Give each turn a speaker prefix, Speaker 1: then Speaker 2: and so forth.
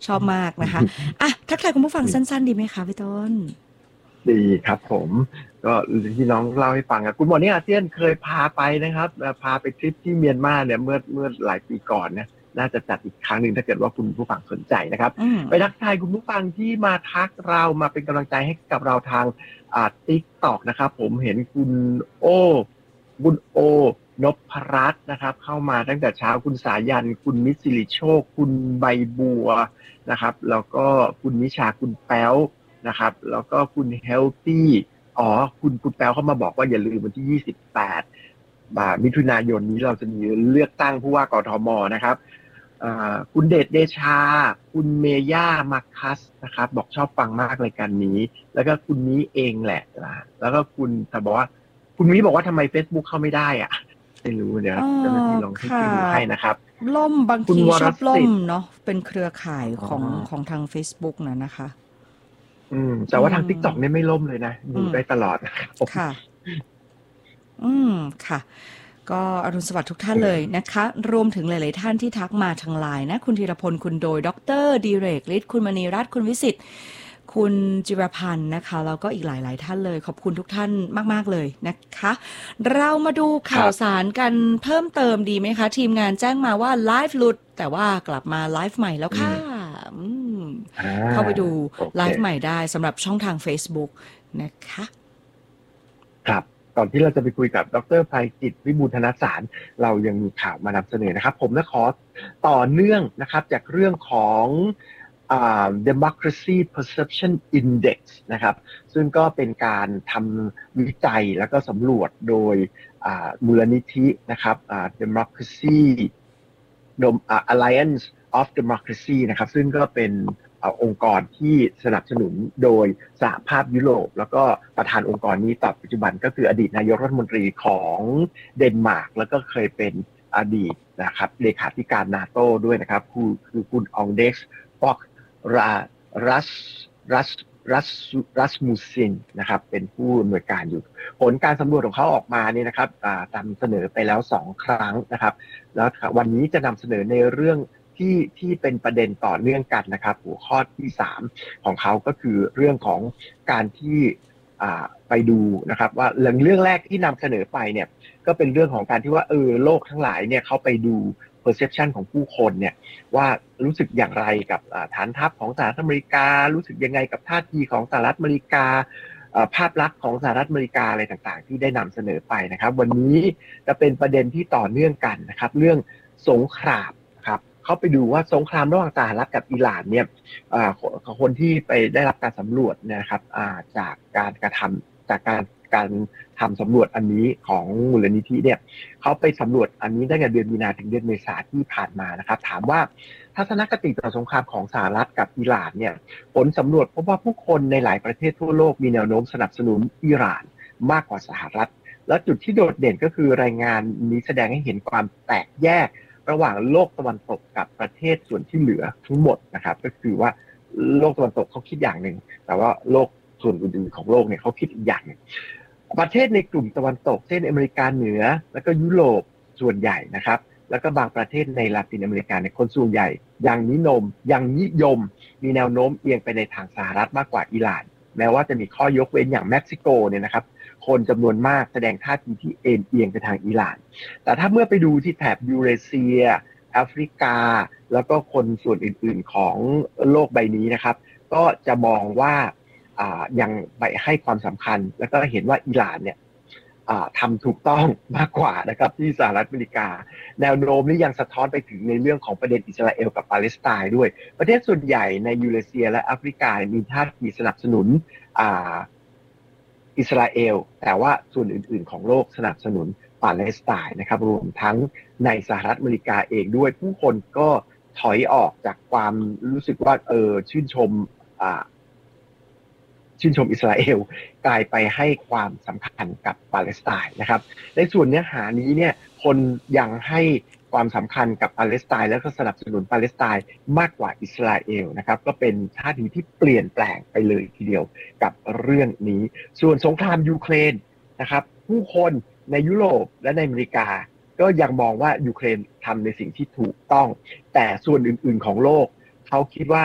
Speaker 1: ชอบมากนะคะอ่ะทักทายคุณผู้ฟังสั้นๆดีไหมคะพี่ต้น
Speaker 2: ดีครับผมก็ที่น้องเล่าให้ฟังคุณหมอนี่อาเซียนเคยพาไปนะครับพาไปทริปที่เมียนมาเนี่ยเมื่อหลายปีก่อนนะน่าจะจัดอีกครั้งหนึ่งถ้าเกิดว่าคุณผู้ฟังสนใจนะครับ
Speaker 1: อืม
Speaker 2: ไปทักทายคุณผู้ฟังที่มาทักเรามาเป็นกำลังใจให้กับเราทางติ๊กตอกนะครับผมเห็นคุณโอ้บุญโอนพรัตน์นะครับเข้ามาตั้งแต่เช้าคุณสายันคุณมิตรสิริโชคคุณใบบัวนะครับแล้วก็คุณนิชาคุณแป๊วนะครับแล้วก็คุณเฮลตี้คุณแป๊วเข้ามาบอกว่าอย่าลืมวันที่28มิถุนายนนี้เราจะมีเลือกตั้งผู้ว่ากทมนะครับคุณเดชเดชาคุณเมย่ามาคัสนะครับบอกชอบฟังมากรายการนี้แล้วก็คุณนี้เองแหละแล้วก็คุณแต่บอกว่าคุณนี้บอกว่าทำไม Facebook เข้าไม่ได้อ่ะไม่รู้เดี๋ยว
Speaker 1: อ๋อ
Speaker 2: เจ้าหน้าที่ลองให้
Speaker 1: ค่ะ
Speaker 2: ช่วยดูให้นะครับ
Speaker 1: ล่มบาง
Speaker 2: คุณวร
Speaker 1: ทีชอบล่
Speaker 2: สิทธิ์
Speaker 1: มเนาะเป็นเครือข่าย
Speaker 2: อ๋อ
Speaker 1: ของทาง Facebook นะคะ
Speaker 2: แต่
Speaker 1: อื
Speaker 2: ว่าทาง TikTok เนี่ย
Speaker 1: ม
Speaker 2: ไม่ล่มเลยนะ
Speaker 1: อื
Speaker 2: ดู
Speaker 1: ม
Speaker 2: ได้ตลอดนะครับผม
Speaker 1: ค่ะอืมค่ะ ก็อรุณสวัสดิ์ทุกท่านเลยนะคะรวมถึงหลายๆท่านที่ทักมาทางไลน์นะคุณธีรพลคุณโดยดรดิเรกฤทธิ์คุณมณีรัตน์คุณวิสิตคุณจิรพันธ์นะคะแล้วก็อีกหลายๆท่านเลยขอบคุณทุกท่านมากๆเลยนะคะเรามาดูข่าว
Speaker 2: ครับ
Speaker 1: สารกันเพิ่มเติมดีไหมคะทีมงานแจ้งมาว่าไลฟ์หลุดแต่ว่ากลับมาไลฟ์ใหม่แล้วค่ะ
Speaker 2: อืม
Speaker 1: อืม
Speaker 2: อ่า
Speaker 1: เข้าไปดู
Speaker 2: โอเค
Speaker 1: ไลฟ์ใหม่ได้สำหรับช่องทาง Facebook นะคะ
Speaker 2: ครับก่อนที่เราจะไปคุยกับดรไพจิตรวิบูลย์ธนสารเรายังมีข่าวมานำเสนอนะครับผมจะขอต่อเนื่องนะครับจากเรื่องของDemocracy Perception Index นะครับซึ่งก็เป็นการทำวิจัยแล้วก็สำรวจโดยมูลนิธินะครับDemocracy Alliance of Democracy นะครับซึ่งก็เป็นองค์กรที่สนับสนุนโดยสหภาพยุโรปแล้วก็ประธานองค์กรนี้ต่อปัจจุบันก็คืออดีตนายกรัฐมนตรีของเดนมาร์กแล้วก็เคยเป็นอดีตนะครับเลขาธิการนาโต้ด้วยนะครับคือคุณองเด็กซ์ปอกรารัสรัสรัสมูซินนะครับเป็นผู้อำนวยการอยู่ผลการสำรวจของเขาออกมาเนี่ยนะครับนำเสนอไปแล้ว2 ครั้งนะครับแล้ววันนี้จะนำเสนอในเรื่องที่เป็นประเด็นต่อเนื่องกันนะครับหัวข้อที่3ของเขาก็คือเรื่องของการที่ไปดูนะครับว่าเรื่องแรกที่นำเสนอไปเนี่ยก็เป็นเรื่องของการที่ว่าโลกทั้งหลายเนี่ยเขาไปดู perception ของผู้คนเนี่ยว่ารู้สึกอย่างไรกับฐานทัพของสหรัฐอเมริการู้สึกยังไงกับท่าทีของสหรัฐอเมริกาภาพลักษณ์ของสหรัฐอเมริกาอะไรต่างๆที่ได้นำเสนอไปนะครับวันนี้จะเป็นประเด็นที่ต่อเนื่องกันนะครับเรื่องสงครามครับเขาไปดูว่าสงครามระหว่างสหรัฐกับอิหร่านเนี่ยคนที่ไปได้รับการสำรวจนะครับจากการกระทำจากการทำสำรวจอันนี้ของมูลนิธิเนี่ยเขาไปสำรวจอันนี้ตั้งแต่เดือนมีนาถึงเดือนเมษาที่ผ่านมานะครับถามว่าทัศนคติต่อสงครามของสหรัฐกับอิหร่านเนี่ยผลสำรวจพบว่าผู้คนในหลายประเทศทั่วโลกมีแนวโน้มสนับสนุนอิหร่านมากกว่าสหรัฐและจุดที่โดดเด่นก็คือรายงานนี้แสดงให้เห็นความแตกแยกระหว่างโลกตะวันตกกับประเทศส่วนที่เหลือทั้งหมดนะครับก็คือว่าโลกตะวันตกเขาคิดอย่างหนึ่งแต่ว่าโลกส่วนอื่นๆของโลกเนี่ยเขาคิดอีกอย่างหนึ่งประเทศในกลุ่มตะวันตกเช่นอเมริกาเหนือแล้วก็ยุโรปส่วนใหญ่นะครับแล้วก็บางประเทศในลาตินอเมริกาในคนส่วนใหญ่ยังนิยมมีแนวโน้มเอียงไปในทางสหรัฐมากกว่าอิหร่านแม้ว่าจะมีข้อยกเว้นอย่างเม็กซิโกเนี่ยนะครับคนจำนวนมากแสดงท่าทีที่เอียงไปทางอิหร่านแต่ถ้าเมื่อไปดูที่แถบยูเรเซียแอฟริกาแล้วก็คนส่วนอื่นๆของโลกใบนี้นะครับก็จะมองว่ายังไปให้ความสำคัญแล้วก็เห็นว่าอิหร่านเนี่ยทำถูกต้องมากกว่านะครับที่สหรัฐอเมริกาแนวโน้มนี้ยังสะท้อนไปถึงในเรื่องของประเด็นอิสราเอลกับปาเลสไตน์ด้วยประเทศส่วนใหญ่ในยูเรเซียและแอฟริกามีท่าทีสนับสนุนอิสราเอลแต่ว่าส่วนอื่นๆของโลกสนับสนุนปาเลสไตน์นะครับรวมทั้งในสหรัฐอเมริกาเองด้วยผู้คนก็ถอยออกจากความรู้สึกว่าชื่นชมอิสราเอลกลายไปให้ความสำคัญกับปาเลสไตน์นะครับในส่วนเนื้อหานี้เนี่ยคนยังให้ความสำคัญกับปาเลสไตน์แล้วก็สนับสนุนปาเลสไตน์มากกว่าอิสราเอลนะครับก็เป็นท่าทีที่เปลี่ยนแปลงไปเลยทีเดียวกับเรื่องนี้ส่วนสงครามยูเครนนะครับผู้คนในยุโรปและในอเมริกาก็ยังมองว่ายูเครนทำในสิ่งที่ถูกต้องแต่ส่วนอื่นๆของโลกเขาคิดว่า